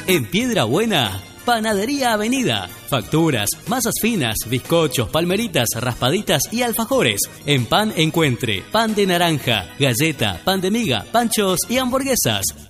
En Piedra Buena, Panadería Avenida. Facturas, masas finas, bizcochos, palmeritas, raspaditas y alfajores. En pan encuentre pan de naranja, galleta, pan de miga, panchos y hamburguesas.